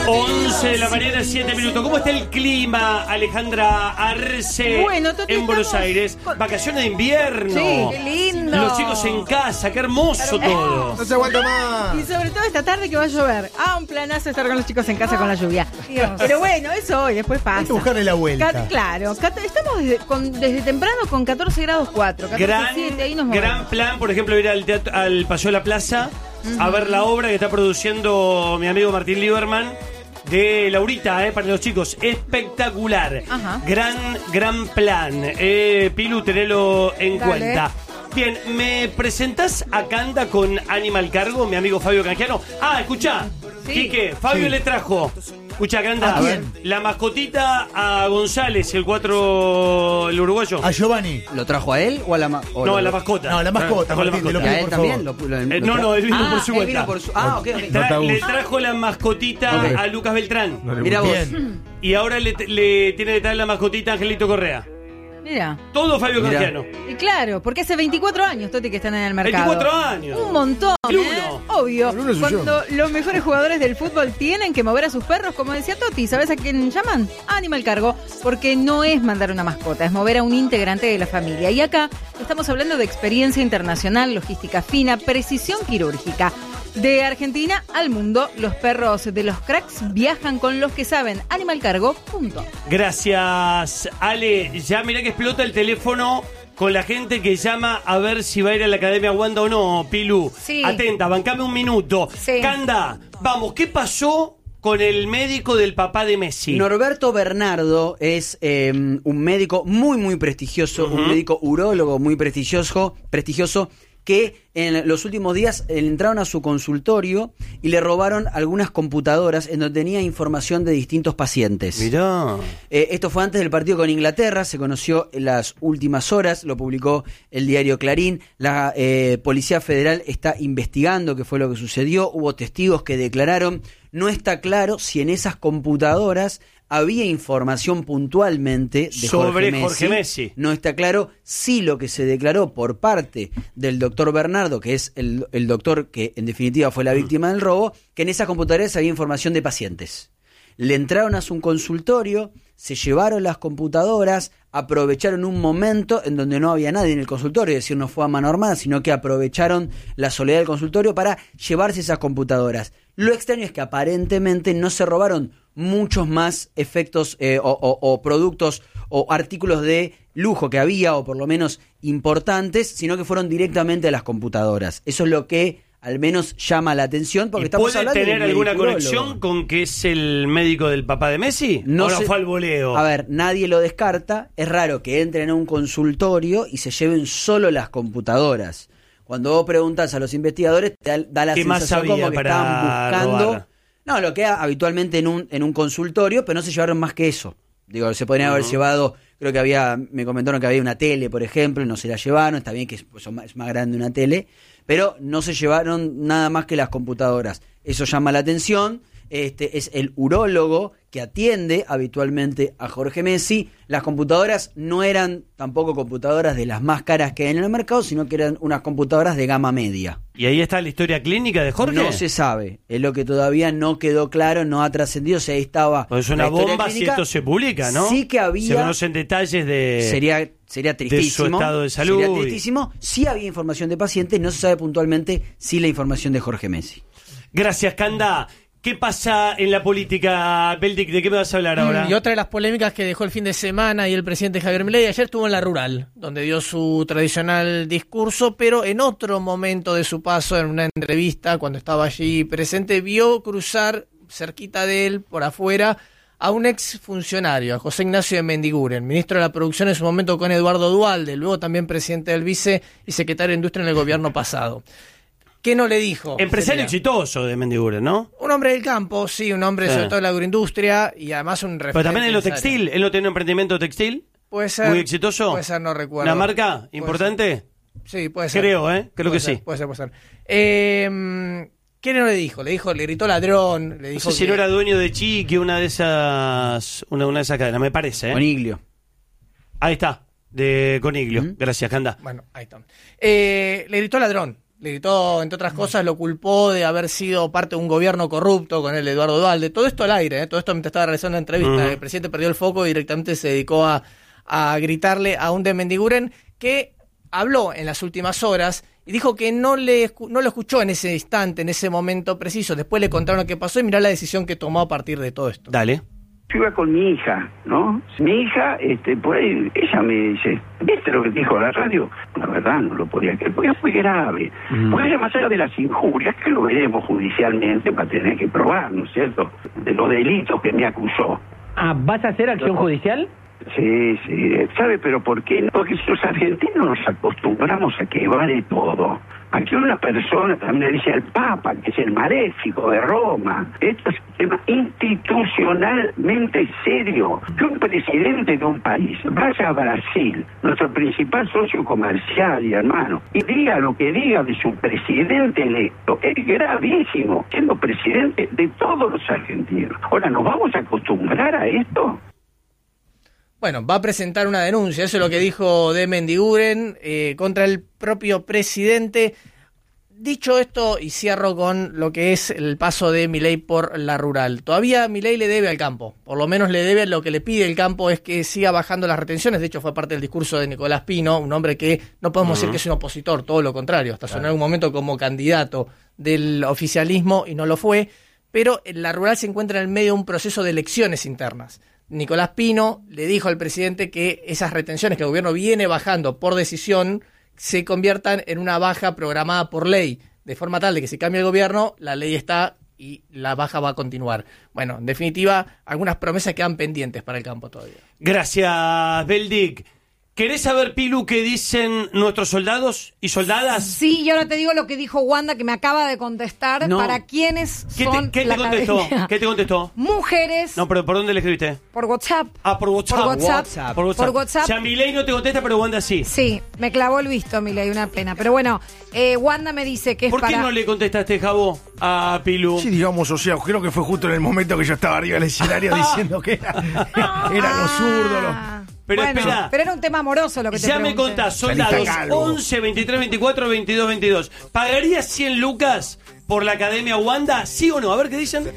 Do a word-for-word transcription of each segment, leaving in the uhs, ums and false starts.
once de la mañana, siete minutos. ¿Cómo está el clima, Alejandra Arce, bueno, Toti, en Buenos estamos... Aires? Vacaciones de invierno. Sí, qué lindo. Los chicos en casa, qué hermoso todo. No se aguanta más. Y sobre todo esta tarde que va a llover. Ah, un planazo estar con los chicos en casa con la lluvia. Dios. Pero bueno, eso hoy, después pasa. Hay que buscarle la vuelta. Ca- claro, cat- estamos desde, con, desde temprano con catorce grados cuatro. catorce, Gran, siete, ahí nos movemos. gran plan, por ejemplo, ir al, teatro, al Paseo de la Plaza uh-huh. a ver la obra que está produciendo mi amigo Martín Lieberman de Laurita, eh, para los chicos. Espectacular. Ajá. Gran, gran plan. Eh, Pilu, tenelo en Dale. cuenta. Bien, ¿me presentás a Canda con Animal Cargo, mi amigo Fabio Canjiano? Ah, escuchá, Sí. Quique, Fabio Sí. le trajo, escuchá, Canda, ¿A quién? la mascotita a González, el cuatro, el uruguayo. A Giovanni. ¿Lo trajo a él o a la ma- o No, lo- a la mascota. No, la mascota, Ah, con la Martín, mascota. te ¿Y lo a él por también? favor. Lo- lo- Eh, lo no, tra- no, él vino ah, por su él cuenta. vino por su- Ah, ok, ok. Tra- le trajo la mascotita Ok. a Lucas Beltrán. Mira vos. Bien. Y ahora le, le tiene que traer la mascotita a Angelito Correa. Mira. Todo Fabio Mirá. Canjiano. Y claro, porque hace veinticuatro años, Toti, que están en el mercado. veinticuatro años. Un montón, El ¿eh? uno. Obvio. El uno soy Cuando los mejores jugadores del fútbol tienen que mover a sus perros, como decía Toti, ¿sabes a quién llaman? A Animal Cargo, porque no es mandar una mascota, es mover a un integrante de la familia. Y acá estamos hablando de experiencia internacional, logística fina, precisión quirúrgica. De Argentina al mundo, los perros de los cracks viajan con los que saben. Animal Cargo, punto. Gracias, Ale. Ya mirá que explota el teléfono con la gente que llama a ver si va a ir a la Academia Wanda o no, Pilu. Sí. Atenta, bancame un minuto. Sí. Canda, vamos, ¿qué pasó con el médico del papá de Messi? Norberto Bernardo es eh, un médico muy, muy prestigioso, Uh-huh. un médico urólogo muy prestigioso, prestigioso que en los últimos días eh, entraron a su consultorio y le robaron algunas computadoras en donde tenía información de distintos pacientes. Mirá. Eh, esto fue antes del partido con Inglaterra, se conoció en las últimas horas, lo publicó el diario Clarín. La eh, Policía Federal está investigando qué fue lo que sucedió, hubo testigos que declararon. No está claro si en esas computadoras había información puntualmente de Sobre Jorge Messi. Jorge Messi. No está claro si lo que se declaró por parte del doctor Bernardo, que es el, el doctor que en definitiva fue la víctima del robo, que en esas computadoras había información de pacientes. Le entraron a su consultorio, se llevaron las computadoras, aprovecharon un momento en donde no había nadie en el consultorio, es decir, no fue a mano armada, sino que aprovecharon la soledad del consultorio para llevarse esas computadoras. Lo extraño es que aparentemente no se robaron muchos más efectos eh, o, o, o productos o artículos de lujo que había, o por lo menos importantes, sino que fueron directamente a las computadoras. Eso es lo que al menos llama la atención, porque ¿Y estamos puede hablando de tener un alguna médico conexión urólogo. con que es el médico del papá de Messi? No ¿O no sé- fue al voleo? A ver, nadie lo descarta. Es raro que entren a un consultorio y se lleven solo las computadoras. Cuando vos preguntas a los investigadores, te da, da la ¿Qué más sensación había como que para estaban buscando. robar? No, lo que hay habitualmente en un, en un consultorio, pero no se llevaron más que eso. Digo, se podrían haber Ujú. llevado, creo que había, me comentaron que había una tele, por ejemplo, y no se la llevaron. Está bien que es, pues, son más- es más grande una tele, pero no se llevaron nada más que las computadoras. Eso llama la atención. Este es el urólogo que atiende habitualmente a Jorge Messi. Las computadoras no eran tampoco computadoras de las más caras que hay en el mercado, sino que eran unas computadoras de gama media. ¿Y ahí está la historia clínica de Jorge? No se sabe, es lo que todavía no quedó claro, no ha trascendido, si ahí estaba. Pues es una la historia bomba si clínica. esto se publica, ¿no? Sí que había. Se conocen detalles de... Sería, sería tristísimo. de su estado de salud. Sería tristísimo. Sí había información de pacientes, no se sabe puntualmente si la información de Jorge Messi. Gracias, Canda. ¿Qué pasa en la política, Beldic? ¿De qué me vas a hablar ahora? Y otra de las polémicas que dejó el fin de semana y el presidente Javier Milei ayer estuvo en la Rural, donde dio su tradicional discurso, pero en otro momento de su paso, en una entrevista, cuando estaba allí presente, vio cruzar cerquita de él, por afuera, a un ex funcionario, a José Ignacio de Mendiguren, ministro de la Producción en su momento con Eduardo Duhalde, luego también presidente del Vice y secretario de Industria en el gobierno pasado. ¿Qué no le dijo? Empresario Sería exitoso de Mendiguren, ¿no? un hombre del campo, sí, un hombre Sí. sobre todo de la agroindustria y además un referente. Pero también en lo de esa área. textil. ¿Él no tiene un emprendimiento textil? Puede ser. ¿Muy exitoso? Puede ser, no recuerdo. ¿Una marca Puede importante? ser. Sí, puede ser. Creo, ¿eh? Creo Puede que ser, sí. Puede ser, puede ser. Eh, ¿Qué no le dijo? Le dijo, le gritó ladrón, le No dijo sé si que- no era dueño de Chiqui, una de esas una, una de esas cadenas, me parece, ¿eh? Coniglio. Ahí está, de Coniglio. Ujú. Gracias, Canda. Bueno, ahí está. Eh, le gritó ladrón. Le gritó, entre otras cosas, lo culpó de haber sido parte de un gobierno corrupto con el Eduardo Duhalde. Todo esto al aire, ¿eh? Todo esto mientras estaba realizando la entrevista. Uh-huh. El presidente perdió el foco y directamente se dedicó a, a gritarle a un de Mendiguren que habló en las últimas horas y dijo que no, le, no lo escuchó en ese instante, en ese momento preciso. Después le contaron lo que pasó y mirá la decisión que tomó a partir de todo esto. Dale. Yo iba con mi hija, ¿no? Mi hija, este, por ahí, ella me dice, ¿viste lo que dijo la radio? La verdad no lo podía creer, porque es muy grave. Mm. Porque más allá de las injurias, que lo veremos judicialmente para tener que probar, ¿no es cierto? De los delitos que me acusó. Ah, ¿vas a hacer acción judicial? Sí, sí, ¿sabe? Pero ¿por qué no? Porque los argentinos nos acostumbramos a que vale todo. Aquí una persona también le dice al Papa, que es el maléfico de Roma. Esto es un tema institucionalmente serio. Que un presidente de un país vaya a Brasil, nuestro principal socio comercial y hermano, y diga lo que diga de su presidente electo, es gravísimo, siendo presidente de todos los argentinos. Ahora, ¿nos vamos a acostumbrar a esto? Bueno, va a presentar una denuncia, eso es lo que dijo de Mendiguren, eh, contra el propio presidente. Dicho esto, y cierro con lo que es el paso de Milei por la rural. Todavía Milei le debe al campo, por lo menos le debe, lo que le pide el campo es que siga bajando las retenciones. De hecho, fue parte del discurso de Nicolás Pino, un hombre que no podemos uh-huh. decir que es un opositor, todo lo contrario, hasta sonó en algún momento como candidato del oficialismo y no lo fue, pero la rural se encuentra en el medio de un proceso de elecciones internas. Nicolás Pino le dijo al presidente que esas retenciones que el gobierno viene bajando por decisión se conviertan en una baja programada por ley, de forma tal de que si cambia el gobierno, la ley está y la baja va a continuar. Bueno, en definitiva, algunas promesas quedan pendientes para el campo todavía. Gracias, Beldic. ¿Querés saber, Pilu, qué dicen nuestros soldados y soldadas? Sí, y ahora te digo lo que dijo Wanda, que me acaba de contestar. No. ¿Para quiénes ¿Qué son te, ¿qué la te contestó? academia? ¿Qué te contestó? Mujeres. No, pero ¿por dónde le escribiste? Por WhatsApp. Ah, por WhatsApp. Por WhatsApp. WhatsApp. Por WhatsApp. Por WhatsApp. O sea, Milei no te contesta, pero Wanda sí. Sí, me clavó el visto, Milei, una pena. Pero bueno, eh, Wanda me dice que es ¿Por para... qué no le contestaste, Jabo, a Pilu? Sí, digamos, o sea, creo que fue justo en el momento que yo estaba arriba del escenario diciendo que era, era los zurdos, los... Pero bueno, espera. Pero era un tema amoroso lo que te Ya pregunté. me contás, soldados, once, veintitrés, veinticuatro, veintidós, veintidós. ¿Pagarías cien lucas por la Academia Wanda? ¿Sí o no? A ver qué dicen.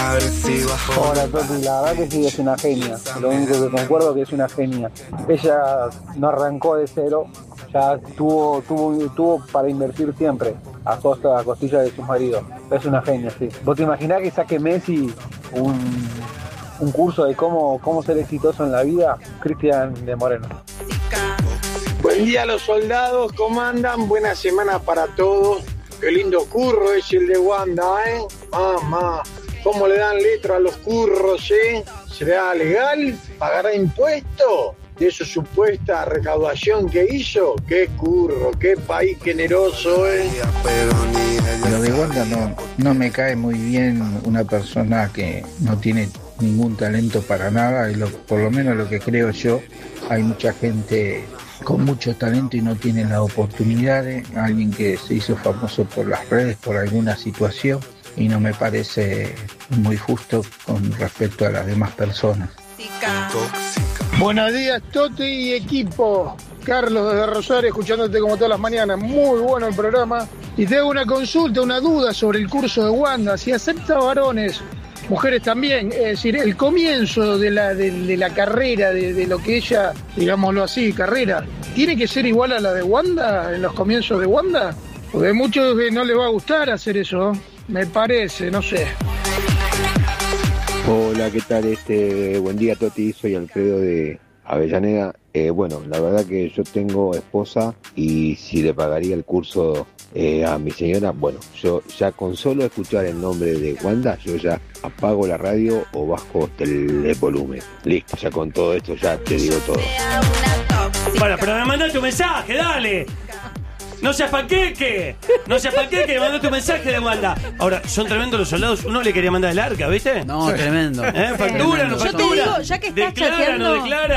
Hola, Toti, la verdad que sí, es una genia. Lo único que concuerdo que es una genia. Ella no arrancó de cero, ya tuvo, tuvo, tuvo para invertir siempre a costa, a costilla de su marido. Es una genia, sí. ¿Vos te imaginás que saque Messi un... un curso de cómo, cómo ser exitoso en la vida? Cristian de Moreno. Buen día a los soldados, ¿cómo andan? Buena semana para todos. Qué lindo curro es el de Wanda, ¿eh? Mamá, ¿cómo le dan letra a los curros, eh? ¿Será legal? ¿Pagará impuestos de su supuesta recaudación que hizo? ¡Qué curro, qué país generoso, eh! Lo de Wanda no, no me cae muy bien, una persona que no tiene ningún talento para nada, y lo, por lo menos lo que creo yo, hay mucha gente con mucho talento y no tiene las oportunidades, alguien que se hizo famoso por las redes por alguna situación, y no me parece muy justo con respecto a las demás personas. Buenos días, Toti y equipo. Carlos desde Rosario, escuchándote como todas las mañanas. Muy bueno el programa. Y te hago una consulta, una duda sobre el curso de Wanda. Si acepta varones, mujeres también, es decir, el comienzo de la, de, de la carrera, de, de lo que ella, digámoslo así, carrera, ¿tiene que ser igual a la de Wanda, en los comienzos de Wanda? Porque a muchos no les va a gustar hacer eso, me parece, no sé. Hola, ¿qué tal? Este, buen día, Toti, soy Alfredo de Avellaneda. Eh, bueno, la verdad que yo tengo esposa y si le pagaría el curso eh, a mi señora, bueno, yo ya con solo escuchar el nombre de Wanda, yo ya apago la radio o bajo el, el volumen. Listo, ya con todo esto ya te digo todo. Bueno, pero me mandaste un mensaje, dale. No seas panqueque, no seas panqueque, me mandó tu mensaje de Wanda. Ahora, son tremendos los soldados, uno le quería mandar el arca, ¿viste? No, tremendo. ¿Eh? Factura, no Yo factura. te digo, ya que estás declara, chateando, no declara.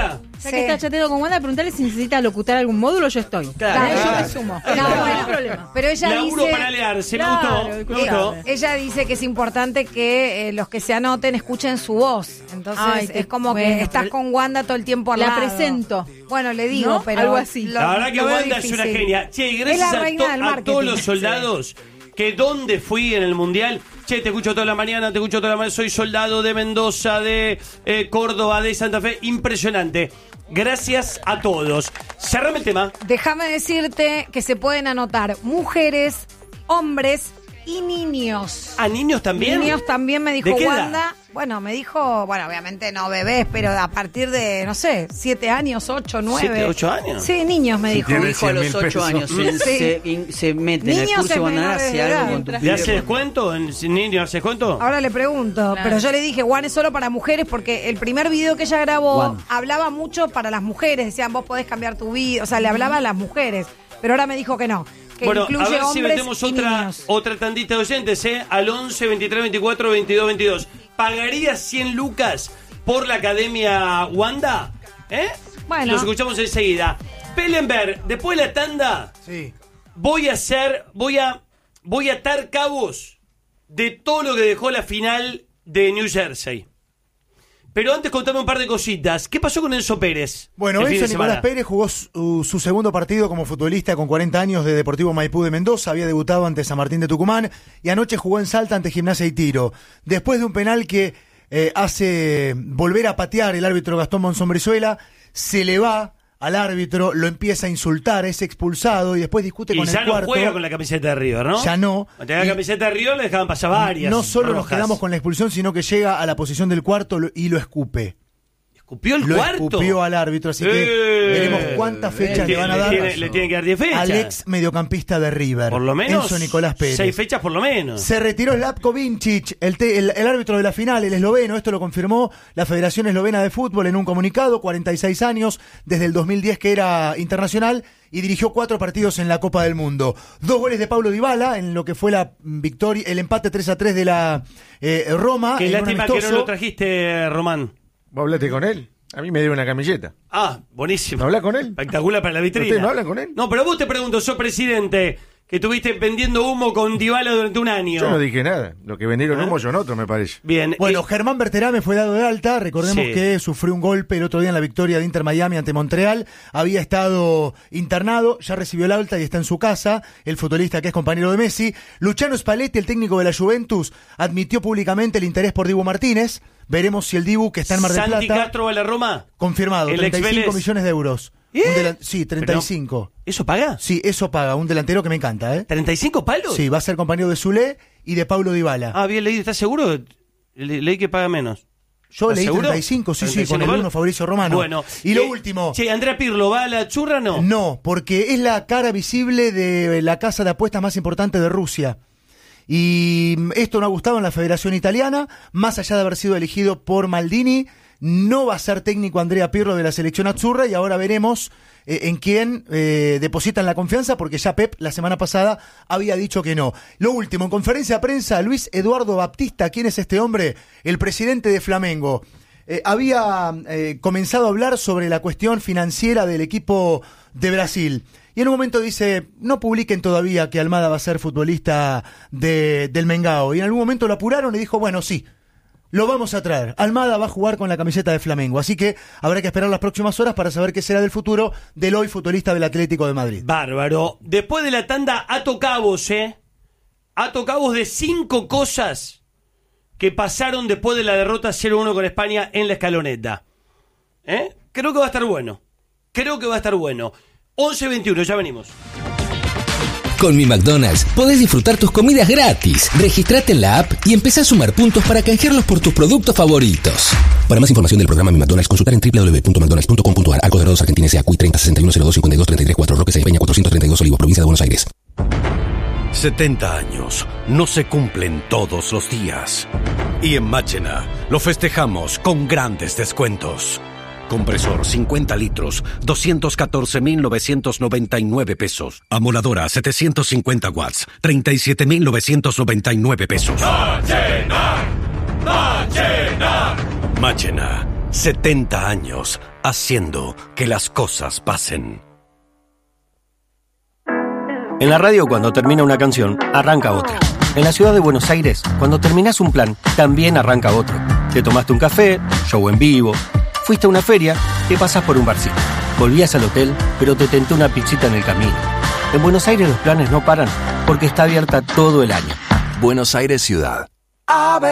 Ya Sí. que está chateando con Wanda, preguntarle si necesita locutar algún módulo, yo estoy. Claro. Eh, Claro. Yo me sumo. No, No, no bueno, hay problema. Pero ella Laburo dice... para alearse, me Claro, gustó, me escuchame. gustó. Ella dice que es importante que eh, los que se anoten escuchen su voz. Entonces Ay, qué es como bueno, que estás pero- con Wanda todo el tiempo al La lado. presento. Bueno, le digo, ¿No? pero... Algo así. lo- La verdad que lo veo Wanda es una difícil. genia. Che, y Es gracias la a, reina to- del a marketing. todos los soldados que donde fui en el Mundial. Che, te escucho toda la mañana, te escucho toda la mañana. Soy soldado de Mendoza, de eh, Córdoba, de Santa Fe. Impresionante. Gracias a todos. Cerrame el tema. Déjame decirte que se pueden anotar mujeres, hombres y niños. ¿A niños también? Niños también me dijo ¿De qué edad? Wanda. Bueno, me dijo, bueno, obviamente no bebés, pero a partir de, no sé, siete años, ocho, nueve. ¿Siete, ocho años? Sí, niños me Si dijo. tiene Hijo a los cien mil ocho pesos. años se, Sí. se, in- se mete en el Niños curso es Wanda, menores hace de algo edad. con tu ¿Le pibe. hace descuento? ¿En niño hace descuento? Ahora le pregunto, Claro. pero yo le dije, Juan es solo para mujeres porque el primer video que ella grabó Juan. hablaba mucho para las mujeres, decían vos podés cambiar tu vida, o sea, le hablaba a las mujeres, pero ahora me dijo que no, que Bueno, incluye a ver si hombres metemos y otra, niños. otra tandita de oyentes, ¿eh? Al once, veintitrés, veinticuatro, veintidós, veintidós. ¿Pagarías cien lucas por la Academia Wanda? ¿Eh? Bueno. Los escuchamos enseguida. Pellenberg, después de la tanda, Sí. voy a hacer, voy a, voy a atar cabos de todo lo que dejó la final de New Jersey. Pero antes contame un par de cositas. ¿Qué pasó con Enzo Pérez? Bueno, el fin Enzo de Nicolás semana? Pérez jugó su, su segundo partido como futbolista con cuarenta años de Deportivo Maipú de Mendoza. Había debutado ante San Martín de Tucumán y anoche jugó en Salta ante Gimnasia y Tiro. Después de un penal que eh, hace volver a patear el árbitro Gastón Monzón Brizuela, se le va al árbitro, lo empieza a insultar, es expulsado y después discute Y con ya el no cuarto. juega con la camiseta de River, ¿no? Ya no. Cuando tenía la Y- camiseta de River le dejaban pasar varias. No solo nos rojas. quedamos con la expulsión, sino que llega a la posición del cuarto lo- y lo escupe. ¿Escupió el Lo cuarto? escupió al árbitro, así que Eh. veremos cuántas fechas le van a Le dar tiene- le tienen que dar diez fechas. al ex mediocampista de River. Por lo menos Enzo Nicolás Pérez. seis fechas por lo menos. Se retiró Slavko Vincic, el, te- el, el árbitro de la final, el esloveno. Esto lo confirmó la Federación Eslovena de Fútbol en un comunicado. cuarenta y seis años, desde el dos mil diez que era internacional y dirigió cuatro partidos en la Copa del Mundo. Dos goles de Paulo Dybala en lo que fue la victoria, el empate tres a tres de la eh, Roma. Qué en un lástima que no amistoso. lo trajiste, Román. ¿Vos hablaste con él? A mí me dio una camiseta. Ah, buenísimo. ¿No hablas con él? Espectacular para la vitrina. ¿Ustedes no hablan con él? No, pero vos te pregunto, sos presidente, que estuviste vendiendo humo con Dybala durante un año. Yo no dije nada. Lo que vendieron ¿Eh? humo son otros, me parece. Bien. Bueno, eh, Germán Berterame fue dado de alta. Recordemos Sí. que sufrió un golpe el otro día en la victoria de Inter Miami ante Montreal. Había estado internado, ya recibió el alta y está en su casa. El futbolista que es compañero de Messi. Luciano Spalletti, el técnico de la Juventus, admitió públicamente el interés por Dibu Martínez. Veremos si el Dibu, que está en Mar del Santi Plata, Castro va a la Roma. confirmado, el treinta y ex cinco Vélez. millones de euros. ¿Eh? Un delan- sí, treinta y cinco. ¿Eso paga? Sí, eso paga. Un delantero que me encanta, ¿eh? ¿treinta y cinco palos? Sí, va a ser compañero de Zule y de Paulo Dybala. Ah, bien leído. ¿Estás seguro? Le- leí que paga menos. Yo ¿Estás leí seguro? treinta y cinco, sí, sí, ¿treinta y cinco con el palos? uno Fabricio Romano. Bueno. Y lo eh, último. Che, ¿Andrea Pirlo va a la churra no? No, porque es la cara visible de la casa de apuestas más importante de Rusia. Y esto no ha gustado en la Federación Italiana, más allá de haber sido elegido por Maldini, no va a ser técnico Andrea Pirlo de la selección azzurra y ahora veremos eh, en quién eh, depositan la confianza, porque ya Pep la semana pasada había dicho que no. Lo último, en conferencia de prensa, Luis Eduardo Baptista, ¿quién es este hombre? El presidente de Flamengo. Eh, había eh, comenzado a hablar sobre la cuestión financiera del equipo de Brasil. Y en un momento dice, no publiquen todavía que Almada va a ser futbolista de, del Mengao. Y en algún momento lo apuraron y dijo, bueno, sí, lo vamos a traer. Almada va a jugar con la camiseta de Flamengo. Así que habrá que esperar las próximas horas para saber qué será del futuro del hoy futbolista del Atlético de Madrid. Bárbaro. Después de la tanda, ato cabos, ¿eh? Ato cabos de cinco cosas que pasaron después de la derrota cero uno con España en la Escaloneta. ¿Eh? Creo que va a estar bueno. Creo que va a estar bueno. once veintiuno, ya venimos. Con mi McDonald's podés disfrutar tus comidas gratis. Registrate en la app y empezá a sumar puntos para canjearlos por tus productos favoritos. Para más información del programa Mi McDonald's, consultar en doble u doble u doble u punto mcdonalds punto com punto a r. Arcos Dorados, Argentina, S A Q I treinta sesenta y uno cero dos cincuenta y dos treinta y tres cuatro, Roque Sáenz Peña cuatrocientos treinta y dos Olivos, provincia de Buenos Aires. setenta años no se cumplen todos los días. Y en Máchena lo festejamos con grandes descuentos. Compresor cincuenta litros, doscientos catorce mil novecientos noventa y nueve pesos. Amoladora setecientos cincuenta watts, treinta y siete mil novecientos noventa y nueve pesos. Máchena, Máchena. Máchena, setenta años haciendo que las cosas pasen. En la radio, cuando termina una canción, arranca otra. En la ciudad de Buenos Aires, cuando terminás un plan, también arranca otro. Te tomaste un café, show en vivo, fuiste a una feria, te pasás por un barcito. Volvías al hotel, pero te tentó una pizzita en el camino. En Buenos Aires los planes no paran, porque está abierta todo el año. Buenos Aires Ciudad.